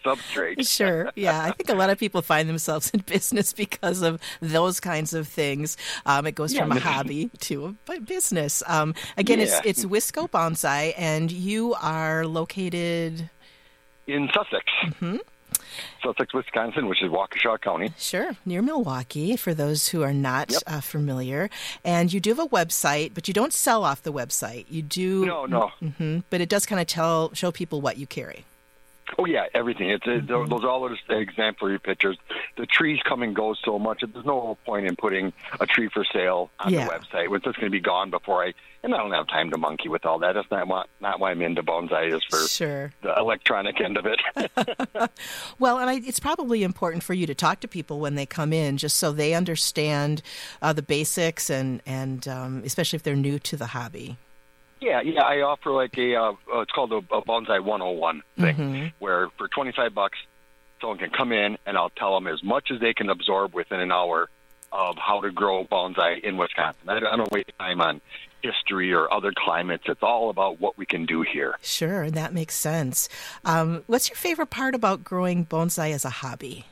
substrate. Sure. Yeah. I think a lot of people find themselves in business because of those kinds of things. It goes from a hobby to a business. Again, it's Wisco Bonsai, and you are located in Sussex. Mm-hmm. Sussex, Wisconsin, which is Waukesha County. Sure, near Milwaukee, for those who are not familiar. And you do have a website, but you don't sell off the website. You do... No. Mm-hmm, but it does kind of show people what you carry. Oh, yeah, everything. Those are all those exemplary pictures. The trees come and go so much. There's no point in putting a tree for sale on the website. It's just going to be gone before and I don't have time to monkey with all that. That's not why I'm into bonsai, is for the electronic end of it. Well, and it's probably important for you to talk to people when they come in, just so they understand the basics and especially if they're new to the hobby. Yeah, I offer like it's called a Bonsai 101 thing, where for $25, someone can come in and I'll tell them as much as they can absorb within an hour of how to grow bonsai in Wisconsin. I don't waste time on history or other climates. It's all about what we can do here. Sure, that makes sense. What's your favorite part about growing bonsai as a hobby?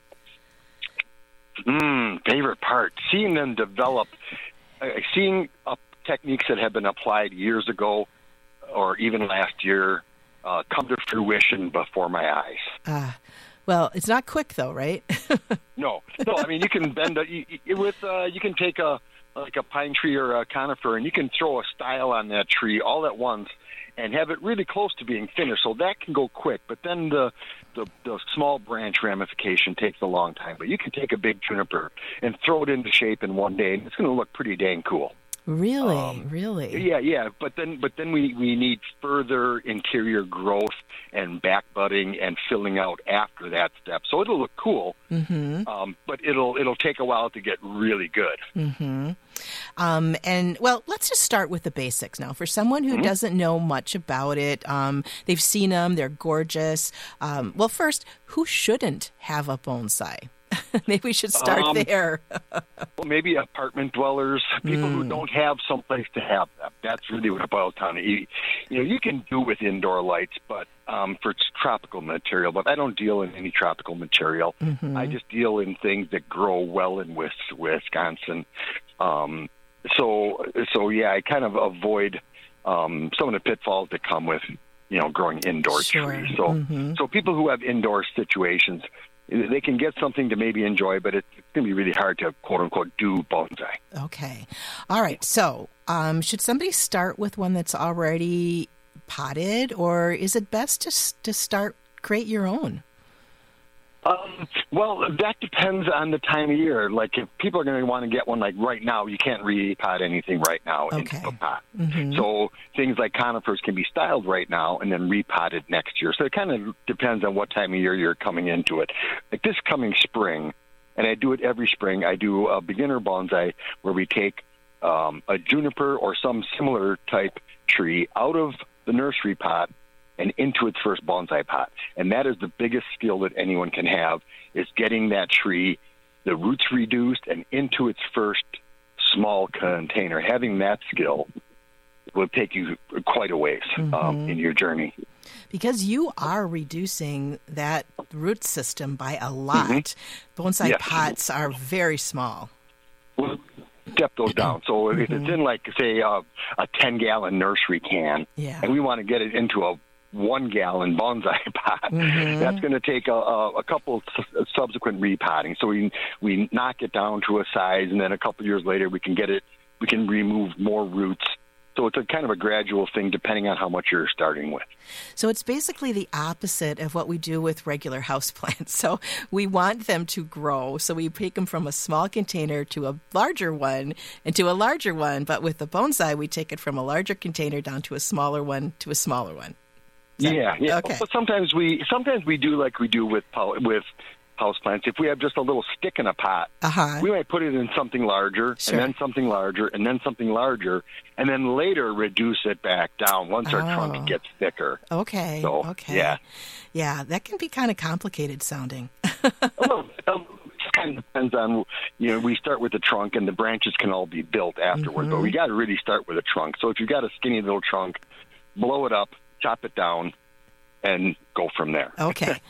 Favorite part? Seeing them develop, seeing techniques that have been applied years ago or even last year come to fruition before my eyes. Well, it's not quick though, right? No. I mean, you can bend you can take a pine tree or a conifer and you can throw a style on that tree all at once and have it really close to being finished. So that can go quick, but then the small branch ramification takes a long time. But you can take a big juniper and throw it into shape in one day, and it's going to look pretty dang cool. Really? Yeah. But then we need further interior growth and back budding and filling out after that step. So it'll look cool, but it'll take a while to get really good. And well, let's just start with the basics now. For someone who doesn't know much about it, they've seen them, they're gorgeous. Well, first, who shouldn't have a bonsai? Maybe we should start there. Well, maybe apartment dwellers, people who don't have someplace to have them. That's really what it boils down to. You can do with indoor lights, but for tropical material. But I don't deal in any tropical material. I just deal in things that grow well in Wisconsin. So yeah, I kind of avoid some of the pitfalls that come with growing indoor trees. So people who have indoor situations, they can get something to maybe enjoy, but it's going to be really hard to, quote-unquote, do bonsai. Okay. All right. So should somebody start with one that's already potted, or is it best to create your own? Well, that depends on the time of year. Like, if people are going to want to get one, like right now, you can't repot anything right now into a pot. So things like conifers can be styled right now and then repotted next year. So it kind of depends on what time of year you're coming into it. Like this coming spring, and I do it every spring, I do a beginner bonsai where we take a juniper or some similar type tree out of the nursery pot and into its first bonsai pot. And that is the biggest skill that anyone can have, is getting that tree, the roots reduced, and into its first small container. Having that skill will take you quite a ways in your journey. Because you are reducing that root system by a lot. Bonsai pots are very small. Well, step those down. So if it's in, like, say, a 10-gallon nursery can, and we want to get it into a 1-gallon bonsai pot, that's going to take a couple subsequent repotting. So we knock it down to a size, and then a couple years later we can remove more roots. So it's a kind of a gradual thing depending on how much you're starting with. So it's basically the opposite of what we do with regular houseplants. So we want them to grow. So we take them from a small container to a larger one and to a larger one. But with the bonsai, we take it from a larger container down to a smaller one to a smaller one. Yeah. Okay. But sometimes we do like we do with houseplants. If we have just a little stick in a pot, we might put it in something larger, and then something larger, and then something larger, and then later reduce it back down once our trunk gets thicker. Okay. So, okay. Yeah, that can be kind of complicated sounding. Well, it just kind of depends on, we start with the trunk, and the branches can all be built afterward, but we got to really start with a trunk. So if you've got a skinny little trunk, blow it up, chop it down, and go from there. Okay.